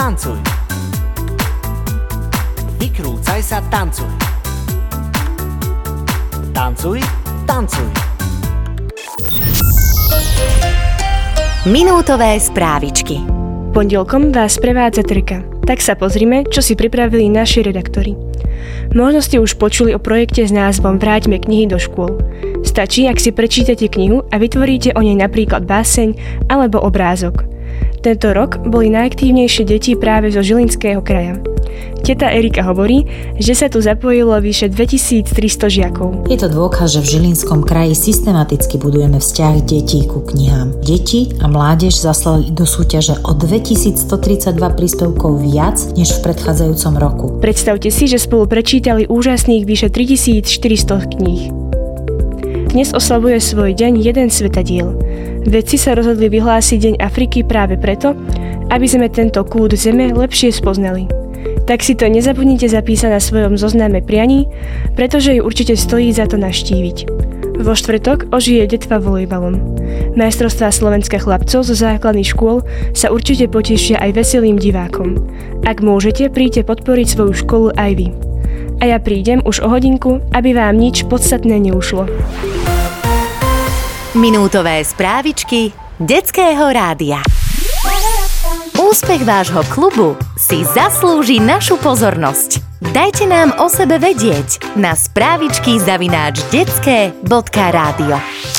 tancuj. Vykrúcaj sa, tancuj. Tancuj, tancuj. Minútové správičky. Pondelkom vás prevádza Trka. Tak sa pozrime, čo si pripravili naši redaktori. Možno ste už počuli o projekte s názvom Vráťme knihy do škôl. Stačí, ak si prečítate knihu a vytvoríte o nej napríklad báseň alebo obrázok. Tento rok boli najaktívnejšie deti práve zo Žilinského kraja. Teta Erika hovorí, že sa tu zapojilo vyše 2300 žiakov. Je to dôkaz, že v Žilinskom kraji systematicky budujeme vzťah detí ku knihám. Deti a mládež zaslali do súťaže o 2132 príspevkov viac než v predchádzajúcom roku. Predstavte si, že spolu prečítali úžasných vyše 3400 kníh. Dnes oslavuje svoj deň jeden svetadiel. Vedci sa rozhodli vyhlásiť Deň Afriky práve preto, aby sme tento kút zeme lepšie spoznali. Tak si to nezabudnite zapísať na svojom zozname prianí, pretože ju určite stojí za to navštíviť. Vo štvrtok ožije detva volejbalom. Majstrovstvá Slovenska chlapcov zo základných škôl sa určite potešia aj veselým divákom. Ak môžete, príďte podporiť svoju školu aj vy. A ja prídem už o hodinku, aby vám nič podstatné neušlo. Minútové správičky Detského rádia. Úspech vášho klubu si zaslúži našu pozornosť. Dajte nám o sebe vedieť na správičky@detske.radio.